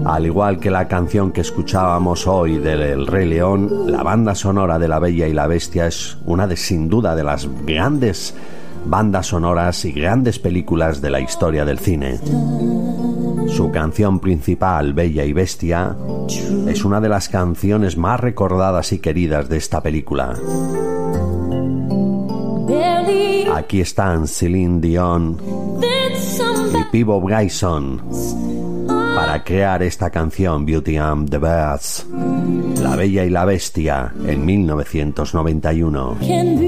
Al igual que la canción que escuchábamos hoy del Rey León, la banda sonora de La Bella y la Bestia es una de, sin duda, de las grandes bandas sonoras y grandes películas de la historia del cine. Su canción principal, Bella y Bestia, es una de las canciones más recordadas y queridas de esta película. Aquí están Celine Dion y Peabo Bryson para crear esta canción, Beauty and the Beast, La Bella y la Bestia, en 1991.